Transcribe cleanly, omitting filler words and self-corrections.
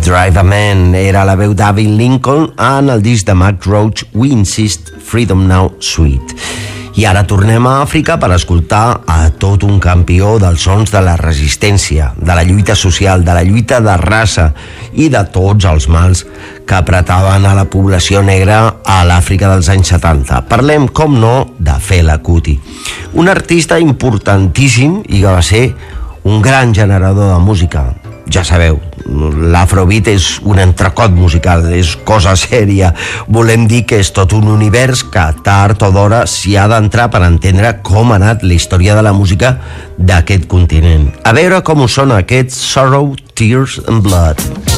Drive a Man era la veu d'Avi Lincoln en el disc de Mack Roach We Insist, Freedom Now Suite. I ara tornem a Àfrica per escoltar a tot un campió dels sons de la resistència, de la lluita social, de la lluita de raça i de tots els mals que apretaven a la població negra a l'Àfrica dels anys 70. Parlem, com no, de Fela Kuti, un artista importantíssim i que va ser un gran generador de música. Ja sabeu, l'afrobeat és un entrecot musical, és cosa sèria. Volem dir que és tot un univers que tard o d'hora s'hi ha d'entrar per entendre com ha anat la història de la música d'aquest continent. A veure com us sona aquest Sorrow, Tears and Blood.